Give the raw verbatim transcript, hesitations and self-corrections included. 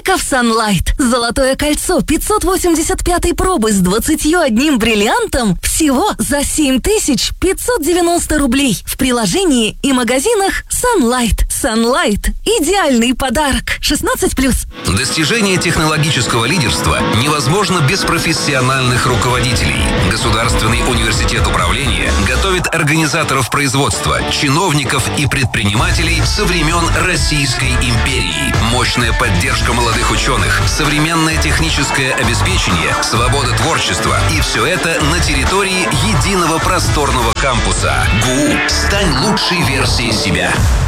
только в Sunlight. Золотое кольцо пятьсот восемьдесят пятой пробы с двадцатью одним бриллиантом всего за семь тысяч пятьсот девяносто рублей. В приложении и магазинах Sunlight. Sunlight – идеальный подарок. шестнадцать плюс. Достижение технологического лидерства невозможно без профессиональных руководителей. Государственный университет управления готовит организаторов производства, чиновников и предпринимателей со времен Российской империи. Мощная поддержка молодых ученых, современное техническое обеспечение, свобода творчества. И все это на территории единого просторного кампуса. ГУ. Стань лучшей версией себя.